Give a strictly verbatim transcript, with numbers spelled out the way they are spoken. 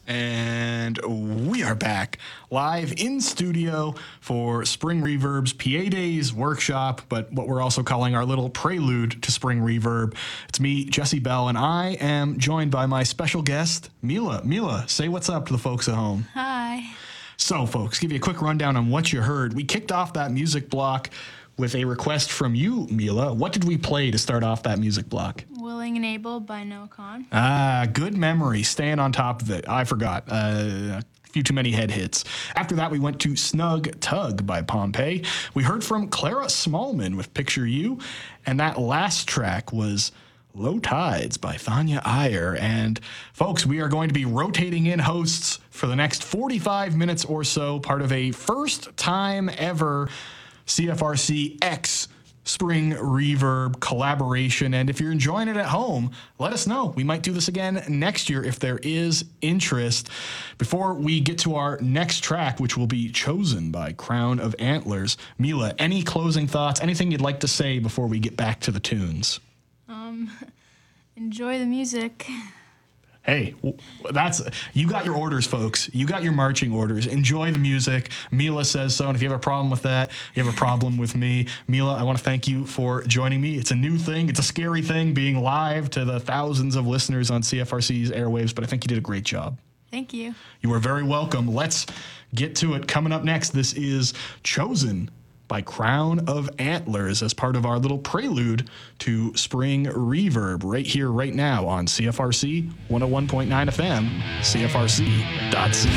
And we are back live in studio for Spring Reverb's P A Days workshop, but what we're also calling our little prelude to Spring Reverb. It's me, Jesse Bell, and I am joined by my special guest, Mila. Mila, say what's up to the folks at home. Hi. So, folks, give you a quick rundown on what you heard. We kicked off that music block with a request from you, Mila. What did we play to start off that music block? Willing and Able by Noah Kahan. Ah, good memory. Staying on top of it. I forgot. Uh, a few too many head hits. After that, we went to Snug Tug by Pompeii. We heard from Clara Smallman with Picture You. And that last track was Low Tides by Thanya Iyer. And folks, we are going to be rotating in hosts for the next forty-five minutes or so, part of a first time ever C F R C X Spring Reverb collaboration. And if you're enjoying it at home, let us know. We might do this again next year if there is interest. Before we get to our next track, which will be chosen by Crown of Antlers, Mila, any closing thoughts, anything you'd like to say before we get back to the tunes? Um, enjoy the music. Hey, that's you got your orders, folks. You got your marching orders. Enjoy the music. Mila says so. And if you have a problem with that, you have a problem with me. Mila, I want to thank you for joining me. It's a new thing. It's a scary thing being live to the thousands of listeners on C F R C's airwaves, but I think you did a great job. Thank you. You are very welcome. Let's get to it. Coming up next, this is Chosen by Crown of Antlers as part of our little prelude to Spring Reverb right here, right now on C F R C one oh one point nine F M, C F R C dot C A.